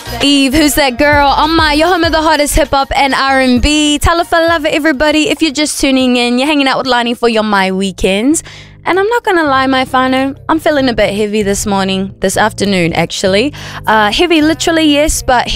Eve, who's that girl? On my, your home of the hottest hip hop and R&B. Tell if I love it, everybody. If you're just tuning in, you're hanging out with Lani for your My Weekends. And I'm not gonna lie, my whānau, I'm feeling a bit heavy this afternoon actually. Heavy literally, yes, but